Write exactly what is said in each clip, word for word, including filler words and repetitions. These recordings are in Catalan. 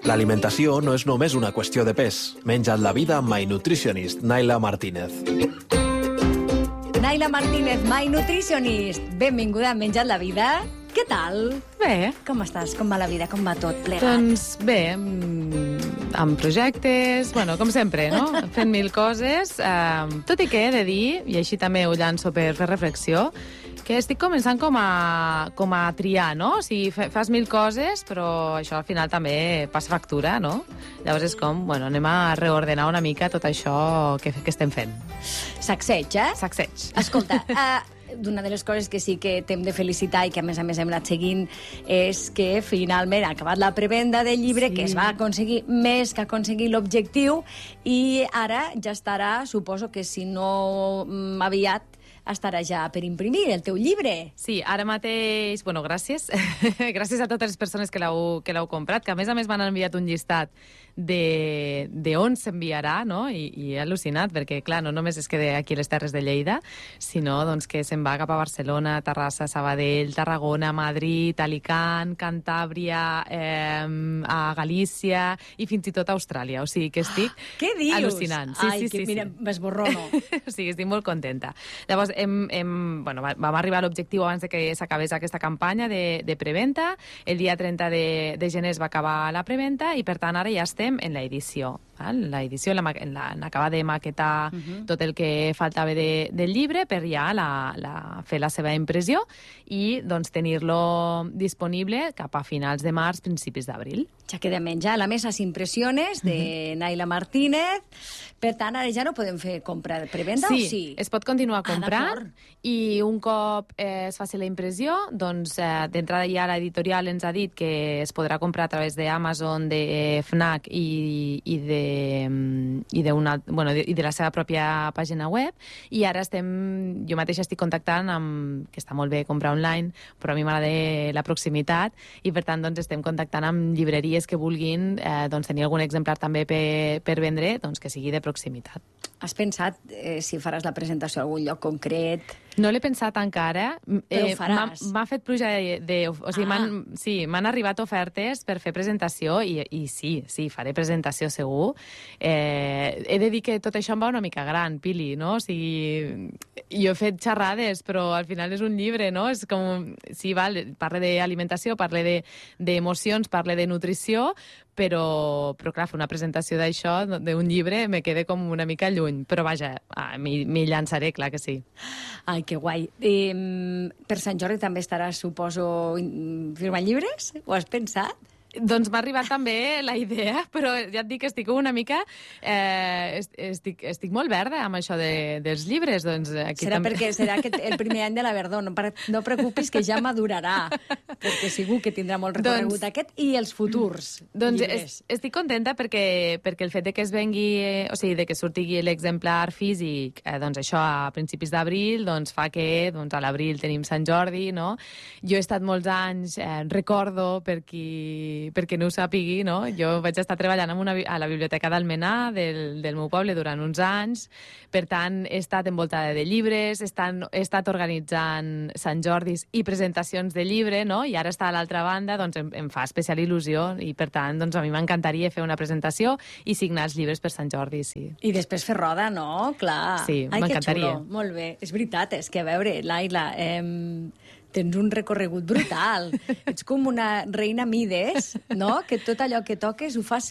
L'alimentació no és només una qüestió de pes. Menja't la vida amb My Nutritionist, Naila Martínez. Naila Martínez, My Nutritionist. Benvinguda a Menja't la vida. Què tal? Bé. Com estàs? Com va la vida? Com va tot plegat? Doncs bé, amb projectes, bueno, com sempre, no? Fent mil coses. Eh, tot i que he de dir, i així també ho llanço per fer reflexió, que estic començant com a, com a triar, no? O sigui, fas mil coses, però això al final també passa factura, no? Llavors és com, bueno, anem a reordenar una mica tot això que, que estem fent. Sacseig, eh? Sacseig. Escolta, uh, una de les coses que sí que t'hem de felicitar i que a més a més hem anat seguint és que finalment ha acabat la prevenda del llibre, sí, que es va aconseguir més que aconseguir l'objectiu, i ara ja estarà, suposo que si no aviat, estarà ja per imprimir el teu llibre. Sí, ara mateix... Bueno, gràcies. Gràcies a totes les persones que l'heu que l'heu comprat, que a més a més m'han enviat un llistat de, de on s'enviarà, no? I, i he al·lucinat, perquè, clar, no només es queda aquí a les Terres de Lleida, sinó doncs, que se'n va cap a Barcelona, Terrassa, Sabadell, Tarragona, Madrid, Alicant, Cantàbria, eh, a Galícia i fins i tot a Austràlia. O sigui, que estic Què dius? al·lucinant. Sí, Ai, sí, que sí, mira, sí. m'esborrono. O sigui, estic molt contenta. Llavors, hem, hem, bueno, vam arribar a l'objectiu abans de que s'acabés aquesta campanya de, de preventa. El dia trenta de, de gener es va acabar la preventa i, per tant, ara ja estem en l'edició. L'edició, en, en, la, en acabar de maquetar uh -huh. tot el que faltava de, del llibre per ja la, la, fer la seva impressió i doncs, tenir-lo disponible cap a finals de març, principis d'abril. Ja queda menjar. La mesa s'impressiones de uh -huh. Naila Martínez. Per tant, ara ja no podem fer compra de prevenda, sí, o sí? Es pot continuar comprant ah, i un cop eh, es faci la impressió, doncs eh, d'entrada ja l'editorial ens ha dit que es podrà comprar a través d'Amazon, de Fnac i, i de i de, una, bueno, de, i de la seva pròpia pàgina web, i ara estem, jo mateixa estic contactant amb, que està molt bé comprar online, però a mi m'agrada la proximitat, i per tant doncs, estem contactant amb llibreries que vulguin eh, doncs, tenir algun exemplar també per, per vendre, doncs, que sigui de proximitat. Has pensat eh, si faràs la presentació a algun lloc concret? No l'he pensat encara. Però ho faràs. M'ha fet pluja de... de o sigui, ah. m'han sí, m'han arribat ofertes per fer presentació i, i sí, sí, faré presentació segur. Eh, he de dir que tot això em va una mica gran, Pili, no? O sigui, jo he fet xerrades, però al final és un llibre, no? És com... Sí, val, parle d'alimentació, parle d'emocions, parle de nutrició, però, però clar, fer una presentació d'això, d'un llibre, me queda com una mica lluny. Però vaja, ah, m'hi llançaré, clar que sí. Ai, que guai. Eh, per Sant Jordi també estaràs, suposo, firmant llibres? Ho has pensat? Doncs m'ha arribat també la idea, però ja et dic que estic una mica... Eh, estic, estic molt verda amb això de, dels llibres. Doncs aquí serà també... perquè serà que el primer any de la verdor. No, no preocupis que ja madurarà, perquè segur que tindrà molt recorregut doncs, aquest i els futurs doncs llibres. Es, estic contenta perquè, perquè el fet de que es vengui, eh, o sigui, de que surti l'exemplar físic, eh, doncs això a principis d'abril, doncs fa que doncs, a l'abril tenim Sant Jordi, no? Jo he estat molts anys, eh, recordo per qui perquè no ho sàpigui, no? Jo vaig estar treballant en una, a la Biblioteca d'Almenar del, del meu poble durant uns anys, per tant he estat envoltada de llibres, he estat, he estat organitzant Sant Jordis i presentacions de llibre, no? I ara està a l'altra banda, doncs em, em fa especial il·lusió i per tant doncs, a mi m'encantaria fer una presentació i signar els llibres per Sant Jordi, sí. I després fer roda, no? Clar. Sí, m'encantaria. Molt bé. És veritat, és que a veure, Laila, eh, tens un recorregut brutal. Ets com una reina Mides, no? Que tot allò que toques ho fas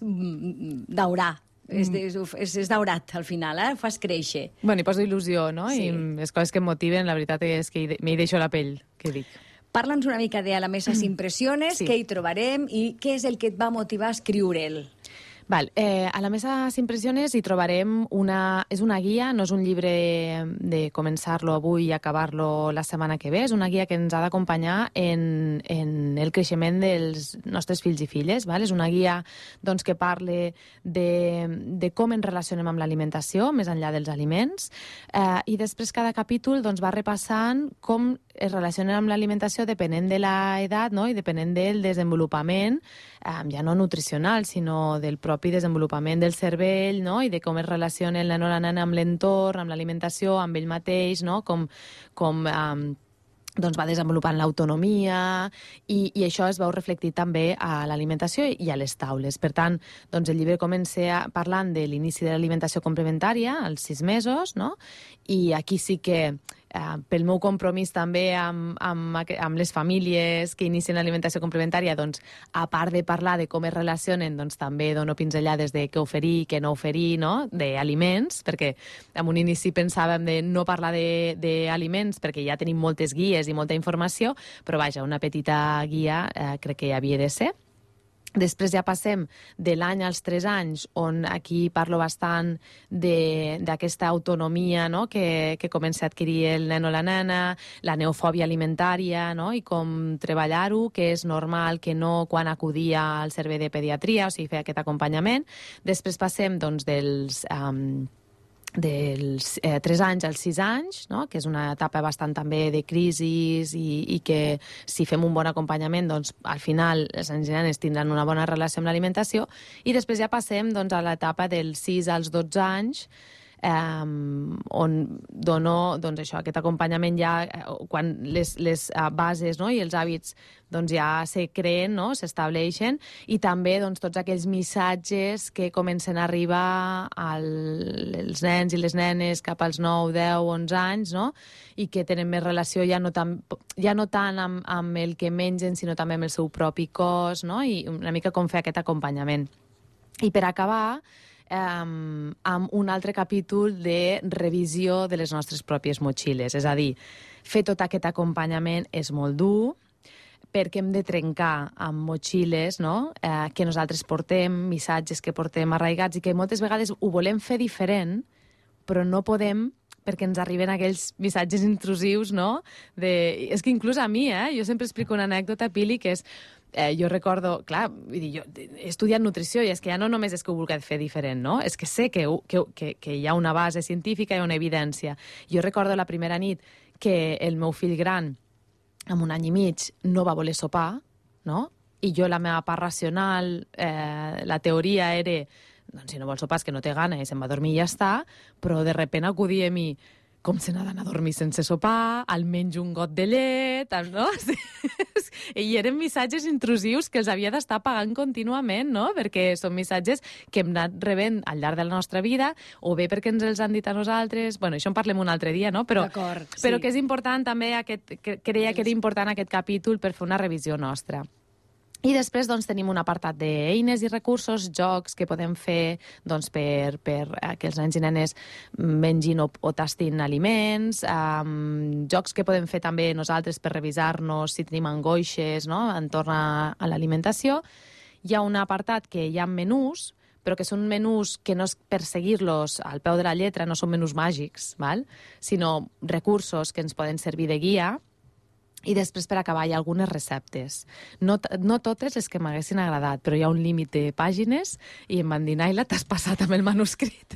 daurar. Mm. És, és, és daurat, al final, eh? Ho fas créixer. Bueno, hi poso il·lusió, no? Sí. I les coses que em motiven, la veritat és que m'hi deixo la pell, que dic. Parla'ns una mica de A la mesa s'impressiones, sí. Què hi trobarem i què és el que et va motivar a escriure'l? Val, eh, a la mesa s'impressiones hi trobarem una... És una guia, no és un llibre de començar-lo avui i acabar-lo la setmana que ve, és una guia que ens ha d'acompanyar en, en el creixement dels nostres fills i filles, val? És una guia doncs, que parle de, de com ens relacionem amb l'alimentació, més enllà dels aliments, eh, i després cada capítol doncs, va repassant com es relacionen amb l'alimentació depenent de l'edat, no? I depenent del desenvolupament, eh, ja no nutricional, sinó del propi desenvolupament del cervell, no? I de com es relaciona el nen o la nena amb l'entorn, amb l'alimentació, amb ell mateix, no? Com, com, eh, doncs va desenvolupant l'autonomia i, i això es veu reflectit també a l'alimentació i a les taules. Per tant, doncs el llibre comença parlant de l'inici de l'alimentació complementària als sis mesos, no? I aquí sí que Uh, pel meu compromís també amb, amb, amb les famílies que inicien l'alimentació complementària, doncs, a part de parlar de com es relacionen, doncs, també dono pinzellades de què oferir, què no oferir, no? D'aliments, perquè en un inici pensàvem de no parlar d'aliments perquè ja tenim moltes guies i molta informació, però vaja, una petita guia eh, crec que hi havia de ser. Després ja passem de l'any als tres anys, on aquí parlo bastant d'aquesta autonomia, no? que, que comença a adquirir el nen o la nena, la neofòbia alimentària, no? I com treballar-ho, que és normal que no quan acudia al servei de pediatria, o sigui, fer aquest acompanyament. Després passem doncs, dels... Um, dels eh, tres anys als sis anys, no? Que és una etapa bastant també de crisis i, i que si fem un bon acompanyament, doncs al final els nens i nenes tindran una bona relació amb l'alimentació, i després ja passem doncs, a l'etapa dels sis als dotze anys, Um, on dono doncs, això, aquest acompanyament ja quan les, les uh, bases, no? I els hàbits doncs, ja se creen, no? S'estableixen, i també doncs, tots aquells missatges que comencen a arribar als nens i les nenes cap als nou, deu, onze anys, no? I que tenen més relació ja no tant, ja no tant amb, amb el que mengen, sinó també amb el seu propi cos, no? I una mica com fer aquest acompanyament. I per acabar, Um, amb un altre capítol de revisió de les nostres pròpies motxilles. És a dir, fer tot aquest acompanyament és molt dur, perquè hem de trencar amb motxilles, no? eh, que nosaltres portem, missatges que portem arraigats i que moltes vegades ho volem fer diferent, però no podem perquè ens arriben aquells missatges intrusius, no? De... És que inclús a mi, eh? Jo sempre explico una anècdota, Pili, que és Eh, jo recordo, clar, vull dir, jo he estudiat nutrició i és que ja no només és que ho vulgui fer diferent, no? És que sé que, que, que, que hi ha una base científica i una evidència. Jo recordo la primera nit que el meu fill gran, amb un any i mig, no va voler sopar, no? I jo la meva part racional, eh, la teoria era, doncs si no vol sopar és que no té gana i se'n va dormir i ja està, però de repente acudia a mi, com se n'ha d'anar a dormir sense sopar, almenys un got de llet, no? I eren missatges intrusius que els havia d'estar pagant contínuament, no? Perquè són missatges que hem anat rebent al llarg de la nostra vida, o bé perquè ens els han dit a nosaltres... Bueno, això en parlem un altre dia, no? Però, sí. però que és important també, aquest, que creia que era important aquest capítol per fer una revisió nostra. I després doncs, tenim un apartat d'eines i recursos, jocs que podem fer doncs, per, per que els nens i nenes mengin o, o tastin aliments, um, jocs que podem fer també nosaltres per revisar-nos si tenim angoixes, no? Entorn a, a l'alimentació. Hi ha un apartat que hi ha menús, però que són menús que no és per seguir-los al peu de la lletra, no són menús màgics, val? Sinó recursos que ens poden servir de guia. I després, per acabar, hi ha algunes receptes. No, no totes les que m'haguessin agradat, però hi ha un límit de pàgines i em van dir, Naila, t'has passat amb el manuscrit.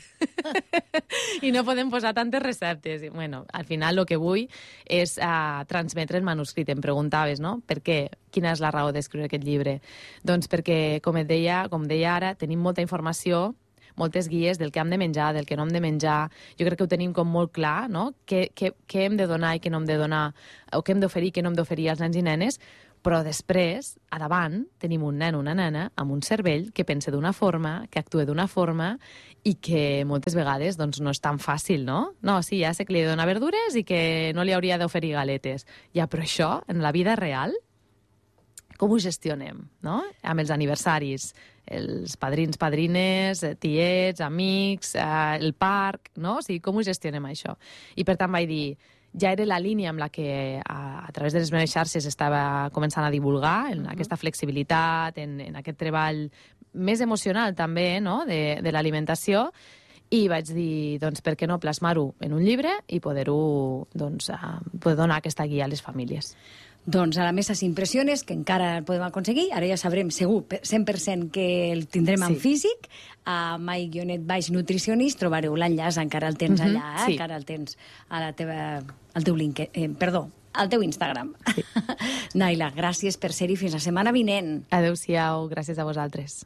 I no podem posar tantes receptes. I, bueno, al final el que vull és uh, transmetre el manuscrit. Em preguntaves, no? Per què? Quina és la raó d'escriure aquest llibre? Doncs perquè, com et deia, com deia ara, tenim molta informació, moltes guies del que hem de menjar, del que no hem de menjar. Jo crec que ho tenim com molt clar, no? Què, què, què hem de donar i què no hem de donar, o què hem d'oferir i què no hem d'oferir als nens i nenes, però després, a davant, tenim un nen o una nena amb un cervell que pensa d'una forma, que actua d'una forma i que moltes vegades doncs, no és tan fàcil, no? No, sí, ja sé que li he de donar verdures i que no li hauria d'oferir galetes. Ja, però això, en la vida real, com ho gestionem, no? Amb els aniversaris, els padrins, padrines, tiets, amics, eh, el parc, no? O sigui, com ho gestionem això? I per tant vaig dir, ja era la línia amb la que a, a través de les meves xarxes estava començant a divulgar, en uh-huh. aquesta flexibilitat, en, en aquest treball més emocional també, no? de, de l'alimentació, i vaig dir, doncs, per què no plasmar-ho en un llibre i poder-ho, doncs, poder donar aquesta guia a les famílies. Doncs a la Mesa s'impressiones, que encara el podem aconseguir, ara ja sabrem segur, cent per cent que el tindrem en sí. físic, a Mike Guionet Baix Nutricionist, trobareu l'enllaç, encara el tens allà, eh? sí. encara el tens a la teva, al teu link, eh, perdó, al teu Instagram. Sí. Naila, gràcies per ser-hi, fins la setmana vinent. Adéu-siau, gràcies a vosaltres.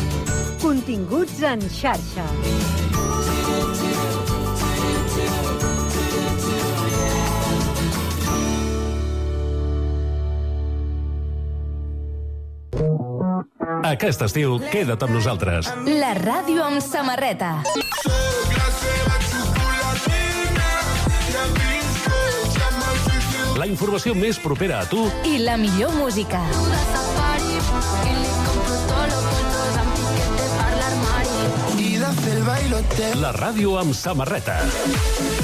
Continguts en xarxa. Aquest estiu, queda't amb nosaltres. La ràdio amb samarreta. La informació més propera a tu i la millor música. La ràdio amb samarreta.